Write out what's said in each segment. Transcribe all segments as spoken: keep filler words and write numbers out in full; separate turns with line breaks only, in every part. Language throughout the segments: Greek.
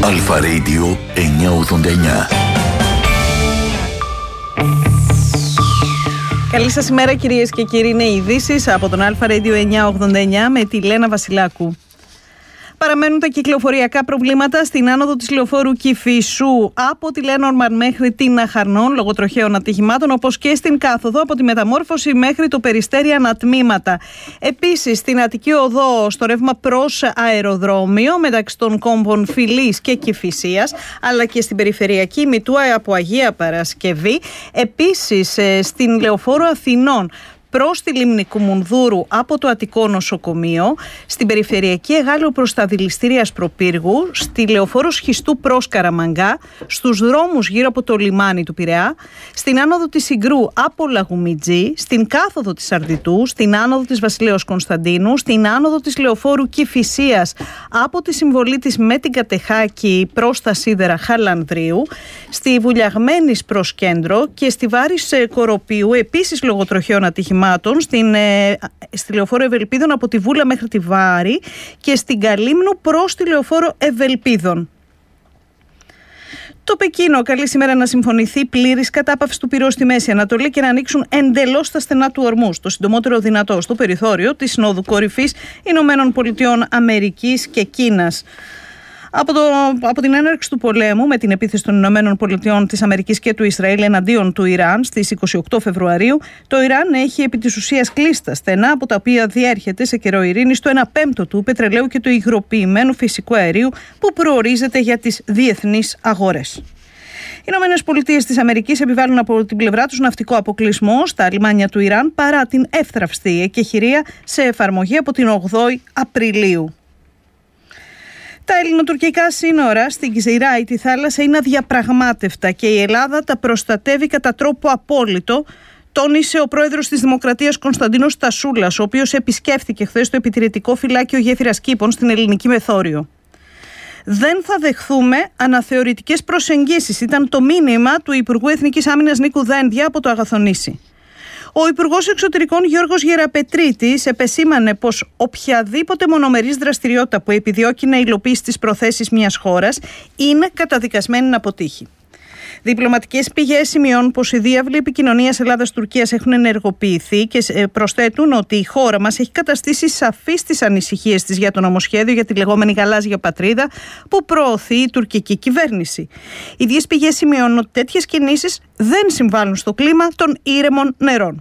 Αλφα Radio εννιακόσια ογδόντα εννιά.
Καλή σας ημέρα κυρίες και κύριοι, είναι οι ειδήσεις από τον Αλφα Radio εννιακόσια ογδόντα εννιά με τη Λένα Βασιλάκου. Παραμένουν τα κυκλοφοριακά προβλήματα στην άνοδο της λεωφόρου Κηφισού από τη Λένορμαν μέχρι την Αχαρνών λόγω τροχαίων ατυχημάτων, όπως και στην κάθοδο από τη Μεταμόρφωση μέχρι το Περιστέρι ανατμήματα. Επίσης στην Αττική Οδό στο ρεύμα προς αεροδρόμιο μεταξύ των κόμβων Φυλής και Κηφισίας, αλλά και στην περιφερειακή Μητούα από Αγία Παρασκευή. Επίσης στην λεωφόρο Αθηνών προς τη Λίμνη Κουμουνδούρου από το Αττικό Νοσοκομείο, στην περιφερειακή Εγάλεο προς τα Δηληστήρια Σπροπύργου, στη λεωφόρο Σχιστού προς Καραμαγκά, στους δρόμους γύρω από το λιμάνι του Πειραιά, στην άνοδο της Συγκρού από Λαγουμιτζή, στην κάθοδο της Αρδιτού, στην άνοδο της Βασιλέως Κωνσταντίνου, στην άνοδο της λεωφόρου Κηφισίας από τη συμβολή της με την Κατεχάκη προς τα σίδερα Χαλανδρίου, στη Βουλιαγμένης προς Κέντρο και στη Βάρης Κοροπίου, επίσης λόγω τροχαίων ατυχημάτων, Στην, ε, στη λεωφόρο Ευελπίδων από τη Βούλα μέχρι τη Βάρη και στην Καλύμνου προς τη λεωφόρο Ευελπίδων. Το Πεκίνο καλεί σήμερα να συμφωνηθεί πλήρης κατάπαυση του πυρός στη Μέση Ανατολή και να ανοίξουν εντελώς τα στενά του ορμού, το συντομότερο δυνατό, στο περιθώριο της Συνόδου Κορυφής Ηνωμένων Πολιτειών Αμερικής και Κίνας. Από, το, από την έναρξη του πολέμου με την επίθεση των Ηνωμένων Πολιτειών της Αμερικής και του Ισραήλ εναντίον του Ιράν στις είκοσι οκτώ Φεβρουαρίου, το Ιράν έχει επί της ουσίας κλείσει τα στενά από τα οποία διέρχεται σε καιρό ειρήνης το ένα πέμπτο του πετρελαίου και του υγροποιημένου φυσικού αερίου που προορίζεται για τις διεθνείς αγορές. Οι Ηνωμένες Πολιτείες της Αμερικής επιβάλλουν από την πλευρά τους ναυτικό αποκλεισμό στα λιμάνια του Ιράν παρά την εύθραυστη εκεχηρία σε εφαρμογή από την ογδόη Απριλίου. Τα ελληνοτουρκικά σύνορα στην Κιζιράη, τη θάλασσα, είναι αδιαπραγμάτευτα και η Ελλάδα τα προστατεύει κατά τρόπο απόλυτο, τόνισε ο πρόεδρος της Δημοκρατίας Κωνσταντίνος Τασούλας, ο οποίος επισκέφθηκε χθες το επιτηρητικό φυλάκιο Γέφυρας Κήπων στην Ελληνική Μεθόριο. Δεν θα δεχθούμε αναθεωρητικές προσεγγίσεις, ήταν το μήνυμα του Υπουργού Εθνικής Άμυνας Νίκου Δένδια από το Αγαθονήσι. Ο Υπουργός Εξωτερικών Γιώργος Γεραπετρίτης επεσήμανε πως οποιαδήποτε μονομερής δραστηριότητα που επιδιώκει να υλοποιήσει τις προθέσεις μιας χώρας είναι καταδικασμένη να αποτύχει. Διπλωματικές πηγές σημειώνουν πως οι διάβλοι επικοινωνίας Ελλάδας-Τουρκίας έχουν ενεργοποιηθεί και προσθέτουν ότι η χώρα μας έχει καταστήσει σαφείς τις ανησυχίες της για το νομοσχέδιο για τη λεγόμενη γαλάζια πατρίδα που προωθεί η τουρκική κυβέρνηση. Οι ίδιες πηγές σημειώνουν ότι τέτοιες κινήσεις δεν συμβάλλουν στο κλίμα των ήρεμων νερών.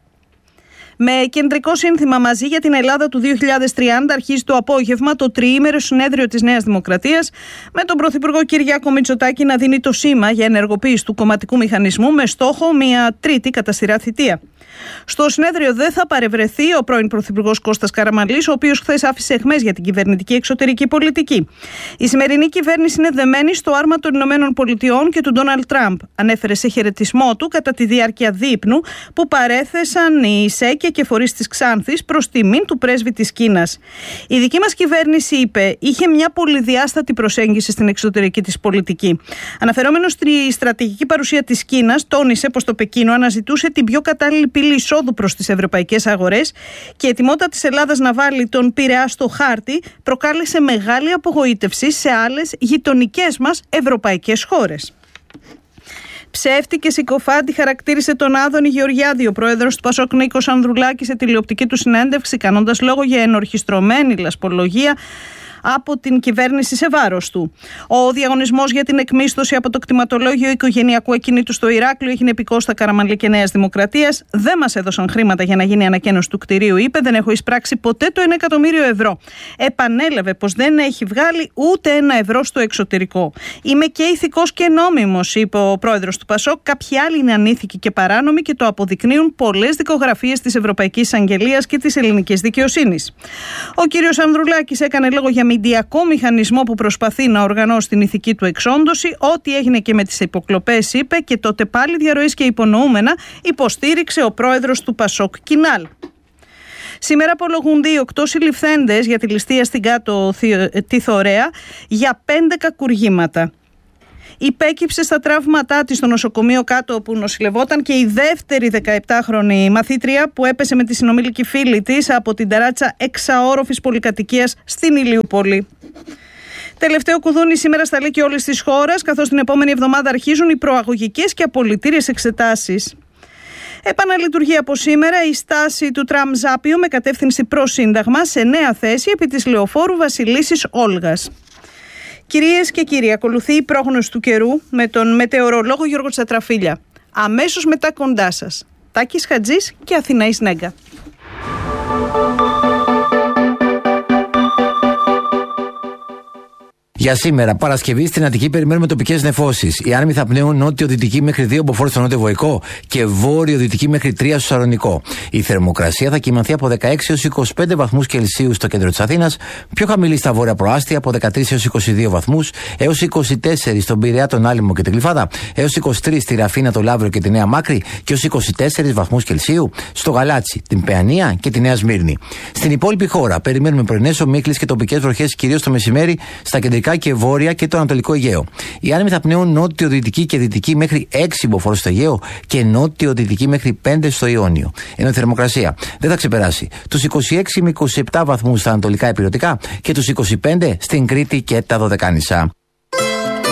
Με κεντρικό σύνθημα «Μαζί για την Ελλάδα του δύο χιλιάδες τριάντα» αρχίζει το απόγευμα το τριήμερο συνέδριο της Νέας Δημοκρατίας, με τον Πρωθυπουργό Κυριάκο Μητσοτάκη να δίνει το σήμα για ενεργοποίηση του κομματικού μηχανισμού με στόχο μια τρίτη κατά σειρά θητεία. Στο συνέδριο δεν θα παρευρεθεί ο πρώην Πρωθυπουργός Κώστας Καραμανλής, ο οποίος χθες άφησε αιχμές για την κυβερνητική εξωτερική πολιτική. Η σημερινή κυβέρνηση είναι δεμένη στο άρμα των Ηνωμένων Πολιτειών και του Ντόναλντ Τραμπ, ανέφερε σε χαιρετισμό του κατά τη διάρκεια δείπνου που παρέθεσαν οι ΙΣΕΚ και φορείς της Ξάνθης προς τιμήν του πρέσβη της Κίνας. Η δική μας κυβέρνηση, είπε, είχε μια πολυδιάστατη προσέγγιση στην εξωτερική της πολιτική. Αναφερόμενος στη στρατηγική παρουσία της Κίνας, τόνισε πως το Πεκίνο αναζητούσε την πιο κατάλληλη πύλη εισόδου προς τις ευρωπαϊκές αγορές και η ετοιμότητα της Ελλάδας να βάλει τον Πειραιά στο χάρτη προκάλεσε μεγάλη απογοήτευση σε άλλες γειτονικές μας ευρωπαϊκές χώρες. Ψεύτη και συκοφάντη χαρακτήρισε τον Άδωνη Γεωργιάδη, ο πρόεδρος του Πασόκ Νίκος Ανδρουλάκης, σε τηλεοπτική του συνέντευξη, κάνοντας λόγο για ενορχιστρωμένη λασπολογία από την κυβέρνηση σε βάρος του. Ο διαγωνισμός για την εκμίσθωση από το κτηματολόγιο οικογενειακού ακινήτου στο Ηράκλειο έγινε επί Κώστα Καραμανλή και Νέας Δημοκρατίας. Δεν μας έδωσαν χρήματα για να γίνει ανακαίνωση του κτηρίου, είπε. Δεν έχω εισπράξει ποτέ το ένα εκατομμύριο ευρώ. Επανέλαβε πως δεν έχει βγάλει ούτε ένα ευρώ στο εξωτερικό. Είμαι και ηθικός και νόμιμος, είπε ο πρόεδρος του Πασόκ. Κάποιοι άλλοι είναι ανήθικοι και παράνομοι και το αποδεικνύουν πολλές δικογραφίες της Ευρωπαϊκής Εισαγγελίας και της ελληνικής δικαιοσύνης. Ο κύριος Ανδρουλάκης έκανε λόγο για μηντιακό μηχανισμό που προσπαθεί να οργανώσει την ηθική του εξόντωση. Ό,τι έγινε και με τις υποκλοπές, είπε, και τότε πάλι διαρροής και υπονοούμενα, υποστήριξε ο πρόεδρος του Πασόκ Κινάλ. Σήμερα απολογούνται οι οκτώ συλληφθέντες για τη ληστεία στην Κάτω τη Θωρέα για πέντε κακουργήματα. Υπέκυψε στα τραύματά της στο νοσοκομείο Κάτω όπου νοσηλευόταν και η δεύτερη δεκαεπτάχρονη μαθήτρια που έπεσε με τη συνομήλικη φίλη της από την ταράτσα εξαόροφης πολυκατοικίας στην Ηλιούπολη. Τελευταίο κουδούνι σήμερα στα Λύκεια όλης της χώρας, καθώς την επόμενη εβδομάδα αρχίζουν οι προαγωγικές και απολυτήριες εξετάσεις. Επαναλειτουργεί από σήμερα η στάση του τραμ Ζάπιο με κατεύθυνση προς Σύνταγμα σε νέα θέση επί της λεωφόρου Βασιλίσσης Όλγας. Κυρίες και κύριοι, ακολουθεί η πρόγνωση του καιρού με τον μετεωρολόγο Γιώργο Τσατραφίλια. Αμέσως μετά κοντά σας, Τάκης Χατζής και Αθηναής Νέγκα.
Για σήμερα, Παρασκευή, στην Αττική περιμένουμε τοπικές νεφώσεις. Οι άνεμοι θα πνέουν νότιο-δυτική μέχρι δύο μποφόρ στο νότιο Βοϊκό και βόρειο-δυτική μέχρι τρία στο Σαλονικό. Η θερμοκρασία θα κυμανθεί από δεκαέξι έως είκοσι πέντε βαθμούς Κελσίου στο κέντρο της Αθήνας, πιο χαμηλή στα βόρεια προάστια από δεκατρείς έως είκοσι δύο βαθμούς, έως είκοσι τέσσερα στον Πειραιά, τον Άλυμο και την Γλυφάδα, έως είκοσι τρία στη Ραφίνα, το Λαύριο και τη Νέα Μάκρη και έως είκοσι τέσσερα βαθμούς Κελσίου στο Γαλάτσι, την Παιανία και τη Νέα Σμύρνη. Στην υπόλοιπη χώρα περιμένουμε πρωινές ομίχλες και τοπικές βροχές κυρίως το μεσημέρι στα κεντρικά και βόρεια και το Ανατολικό Αιγαίο. Οι άνεμοι θα πνέουν νότιο-δυτική και δυτική μέχρι έξι μποφόρ στο Αιγαίο και νότιο-δυτική μέχρι πέντε στο Ιόνιο. Ενώ η θερμοκρασία δεν θα ξεπεράσει τους είκοσι έξι με είκοσι επτά βαθμούς στα ανατολικά υπηρετικά και τους είκοσι πέντε στην Κρήτη και τα Δωδεκάνησα.